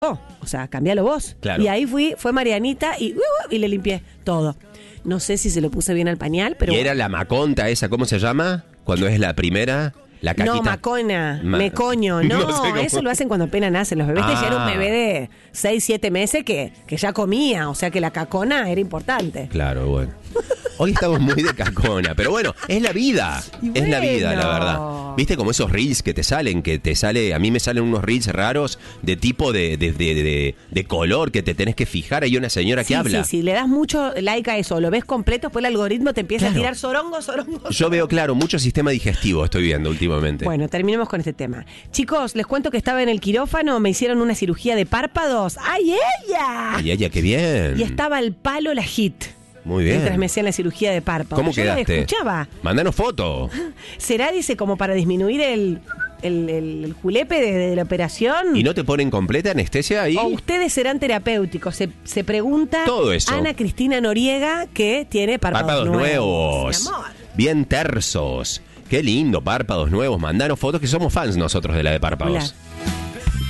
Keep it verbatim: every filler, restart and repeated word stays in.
O sea, cambialo vos. Claro. Y ahí fui, fue Marianita y, uh, y le limpié todo. No sé si se lo puse bien al pañal, pero... ¿Y era la maconta esa, cómo se llama? Cuando es la primera, la caquita. No, macona, Ma- mecoño. No, No sé cómo. eso lo hacen cuando apenas nacen. Los bebés Ah. que ya era un bebé de seis, siete meses que, que ya comía. O sea que la cacona era importante. Claro, bueno. Hoy estamos muy de cacona, pero bueno, es la vida. Y Es la vida, la bueno. verdad. ¿Viste como esos reels que te salen? Que te sale, a mí me salen unos reels raros de tipo de, de, de, de, de color que te tenés que fijar. Hay una señora Sí, que habla. sí, sí, le das mucho like a eso, lo ves completo, después el algoritmo te empieza Claro. a tirar sorongo, sorongo. Yo veo, claro, mucho sistema digestivo estoy viendo últimamente. Bueno, terminemos con este tema. Chicos, les cuento que estaba en el quirófano, me hicieron una cirugía de párpados. ¡Ay, ella! Ay, ay, ay, qué bien. Y estaba al palo la hit. Muy bien. Mientras me hacían la cirugía de párpados. ¿Cómo Yo la quedaste? escuchaba. Mándanos foto. ¿Será, dice, como para disminuir el, el, el, el julepe de, de la operación? ¿Y no te ponen completa anestesia ahí? ¿O ustedes serán terapéuticos? Se, se pregunta Todo eso. Ana Cristina Noriega, que tiene párpados, Párpados nuevos. Mi amor. Bien tersos. Qué lindo, párpados nuevos. Mandanos fotos que somos fans nosotros de la de párpados. Hola.